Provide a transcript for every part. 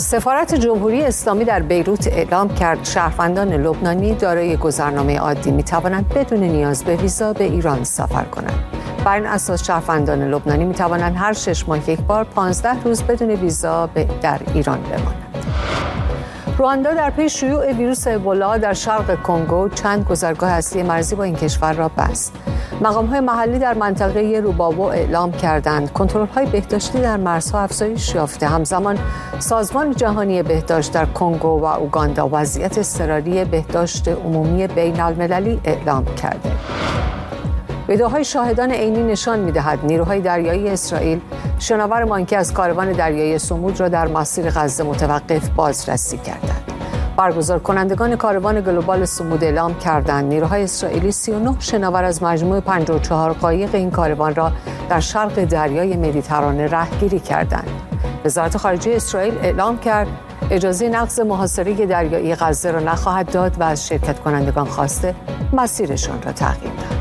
سفارت جمهوری اسلامی در بیروت اعلام کرد شهروندان لبنانی دارای گذرنامه عادی می‌توانند بدون نیاز به ویزا به ایران سفر کنند. بر این اساس شهروندان لبنانی می‌توانند هر 6 ماه یک بار 15 روز بدون ویزا در ایران بمانند. رواندا در پی شیوع ویروس ابولا در شرق کنگو چند گذرگاه اصلی مرزی با این کشور را بست. مقام‌های محلی در منطقه روبابو اعلام کردند کنترل‌های بهداشتی در مرزها افزایش یافته. همزمان سازمان جهانی بهداشت در کنگو و اوگاندا وضعیت اضطراری بهداشت عمومی بین‌المللی اعلام کرده. ویدئوهای شاهدان عینی نشان می‌دهد نیروهای دریایی اسرائیل شناور مانکی از کاروان دریایی صمود را در مسیر غزه متوقف بازرسی کردند. برگزار کنندگان کاروان گلوبال صمود اعلام کردند نیروهای اسرائیلی 39 شناور از مجموع 54 قایق این کاروان را در شرق دریای مدیترانه رهگیری کردند. وزارت خارجه اسرائیل اعلام کرد اجازه نقض محاصره دریایی غزه را نخواهد داد و از شرکت کنندگان خواسته مسیرشان را تغییر دهند.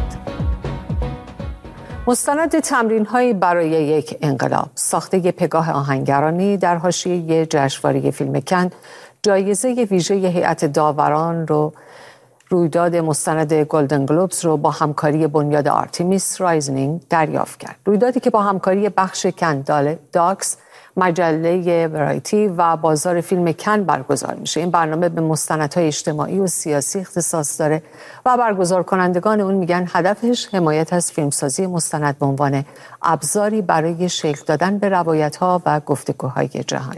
مستند تمرین‌هایی برای یک انقلاب، ساخته پگاه آهنگرانی در حاشیه جشنواره فیلم کن، جایزه ویژه هیئت داوران رو رویداد مستند گلدن گلوبز رو با همکاری بنیاد آرتمیس رایزنینگ دریافت کرد. رویدادی که با همکاری بخش کن داکس، مجله ورایتی و بازار فیلم کن برگزار میشه. این برنامه به مستندهای اجتماعی و سیاسی اختصاص داره و برگزار کنندگان اون میگن هدفش حمایت از فیلمسازی مستند به عنوان ابزاری برای شکل دادن به روایت‌ها و گفتگوهای جهانی.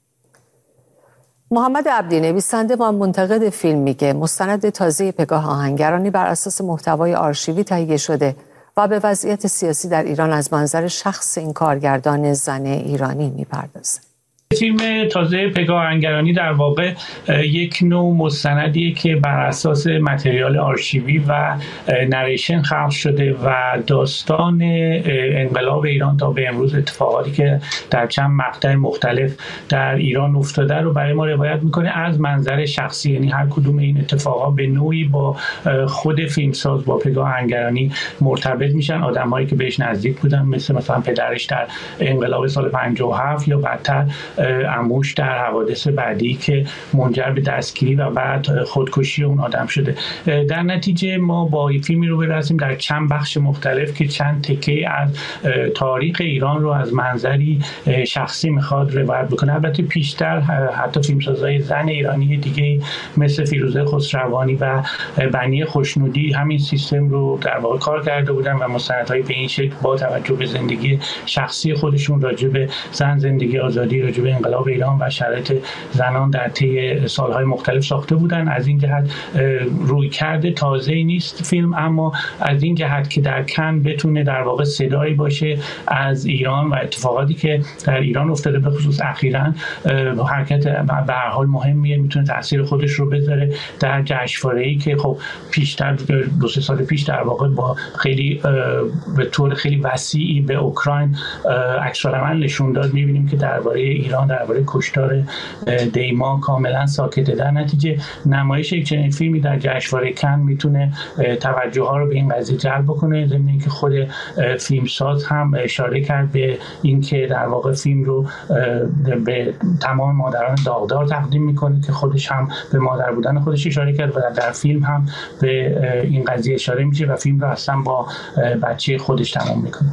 محمد عبدی نویسنده و منتقد فیلم میگه مستند تازه پگاه آهنگرانی بر اساس محتوای آرشیوی تهیه شده و به وضعیت سیاسی در ایران از منظر شخص این کارگردان زن ایرانی میپردازه. فیلم تازه پگاه آهنگرانی در واقع یک نوع مستندیه که بر اساس متریال آرشیوی و نریشن خلق شده و داستان انقلاب ایران تا به امروز، اتفاقاتی که در چند مقطع مختلف در ایران افتاده رو برای ما روایت میکنه از منظر شخصی. یعنی هر کدوم این اتفاقات به نوعی با خود فیلمساز، با پگاه آهنگرانی مرتبط میشن. آدمایی که بهش نزدیک بودن مثلا پدرش در انقلاب سال 57 یا بعدتر عموش در حوادث بعدی که منجر به دستگیری و بعد خودکشی اون آدم شده. در نتیجه ما با فیلمی رو برسیم در چند بخش مختلف که چند تکه از تاریخ ایران رو از منظری شخصی میخواد روایت بکنه. البته پیشتر حتی فیلمسازهای زن ایرانی دیگه مثل فیروزه خسروانی و بنی خوشنودی همین سیستم رو در واقع کار کرده بودن و مستندهای به این شکل با توجه به زندگی شخصی خودشون راجع به زن، زندگی آزادی، راجع به انقلاب ایران و شرایط زنان در طی سالهای مختلف ساخته بودن. از این جهت رویکرد تازه‌ای نیست فیلم، اما از این جهت که در کن بتونه در واقع صدایی باشه از ایران و اتفاقاتی که در ایران افتاده، به خصوص اخیراً حرکت به هر حال مهمیه، میتونه تاثیر خودش رو بذاره در جشنواره‌ای که خب پیشتر 2-3 سال پیش در واقع با خیلی به طور خیلی وسیعی به اوکراین عکس‌العمل نشون داد. می‌بینیم که درباره ایران، درباره کشتار دیما کاملا ساکته. در نتیجه نمایش یک چنین فیلمی در جشنواره کن میتونه توجه ها رو به این قضیه جلب بکنه. ضمن اینکه خود فیلمساز هم اشاره کرد به اینکه در واقع فیلم رو به تمام مادران داغدار تقدیم میکنه که خودش هم به مادر بودن خودش اشاره کرد و در فیلم هم به این قضیه اشاره میشه و فیلم رو اصلا با بچه خودش تمام میکنه.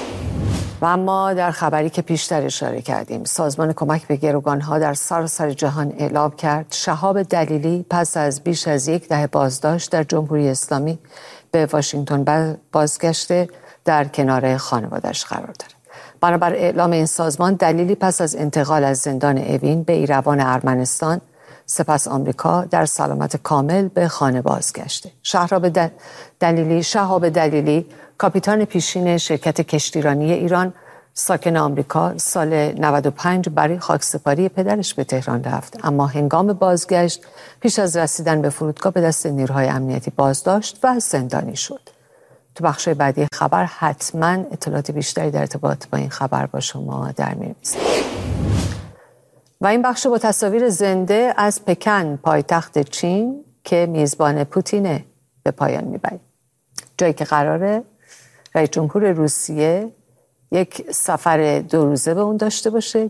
و اما در خبری که پیشتر اشاره کردیم، سازمان کمک به گروگانها در سراسر جهان اعلام کرد شهاب دلیلی پس از بیش از 1 دهه بازداشت در جمهوری اسلامی به واشنگتن بازگشته در کنار خانواده‌اش قرار دارد. بنابر اعلام این سازمان، دلیلی پس از انتقال از زندان اوین به ایروان ارمنستان سپس آمریکا در سلامت کامل به خانه بازگشته. شهاب دلیلی کاپیتان پیشین شرکت کشتیرانی ایران ساکن آمریکا سال 95 برای خاکسپاری پدرش به تهران رفت، اما هنگام بازگشت پیش از رسیدن به فرودگاه به دست نیروهای امنیتی بازداشت و زندانی شد. تو بخش بعدی خبر حتما اطلاعات بیشتری در ارتباط با این خبر با شما در می‌آوریم. و این بخش با تصاویر زنده از پکن، پایتخت چین که میزبان پوتینه، به پایان می‌بریم. جایی که قراره رئیس جمهور روسیه یک سفر 2 روزه به اون داشته باشه